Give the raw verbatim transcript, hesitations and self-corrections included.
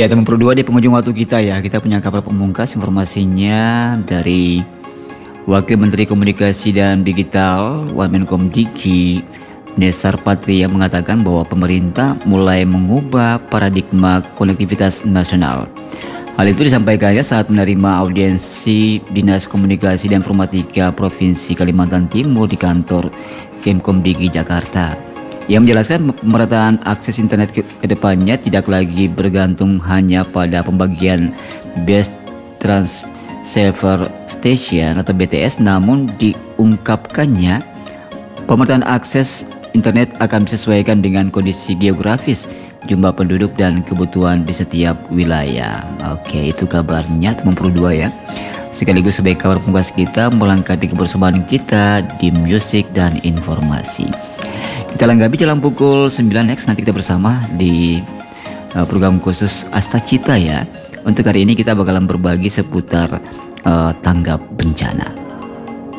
Ya teman Pro dua di penghujung waktu kita ya, kita punya kabar pemungkas informasinya dari Wakil Menteri Komunikasi dan Digital Wamenkomdiki Nesar Patria mengatakan bahwa pemerintah mulai mengubah paradigma konektivitas nasional. Hal itu disampaikannya saat menerima audiensi Dinas Komunikasi dan Informatika Provinsi Kalimantan Timur di kantor Kemkomdiki Jakarta. Ia menjelaskan pemerataan akses internet ke kedepannya tidak lagi bergantung hanya pada pembagian Base Transceiver Station atau B T S, namun diungkapkannya pemerataan akses internet akan disesuaikan dengan kondisi geografis, jumlah penduduk dan kebutuhan di setiap wilayah. Oke, itu kabarnya teman Pro dua ya. Sekaligus sebagai kabar pemungkas kita melengkapi kebersamaan kita di musik dan informasi. Kita lengkapi dalam pukul sembilan next, nanti kita bersama di uh, program khusus Asta Cita ya. Untuk hari ini kita bakalan berbagi seputar uh, tanggap bencana.